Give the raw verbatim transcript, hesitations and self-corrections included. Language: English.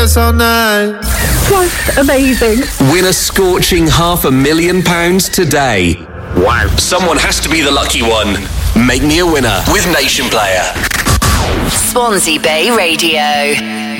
all night. That's amazing. Win a scorching half a million pounds today. Wow. Someone has to be the lucky one. Make me a winner with Nation Player. Swansea Bay Radio.